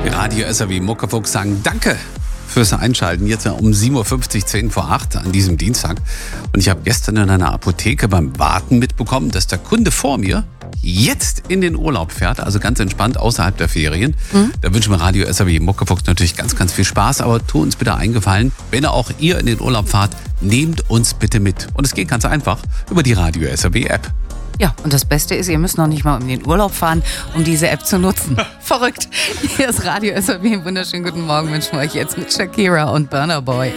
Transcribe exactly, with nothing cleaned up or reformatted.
Die Radio S R W Muckefuchs sagen Danke fürs Einschalten. Jetzt um sieben Uhr fünfzig, zehn vor acht an diesem Dienstag. Und ich habe gestern in einer Apotheke beim Warten mitbekommen, dass der Kunde vor mir jetzt in den Urlaub fährt, also ganz entspannt außerhalb der Ferien. Mhm. Da wünschen wir Radio S R W Muckefuchs natürlich ganz, ganz viel Spaß. Aber tu uns bitte einen Gefallen, wenn auch ihr in den Urlaub fahrt, nehmt uns bitte mit. Und es geht ganz einfach über die Radio S R W App. Ja, und das Beste ist, ihr müsst noch nicht mal in den Urlaub fahren, um diese App zu nutzen. Verrückt. Hier ist Radio S R W. Wunderschönen guten Morgen wünschen wir euch jetzt mit Shakira und Burna Boy.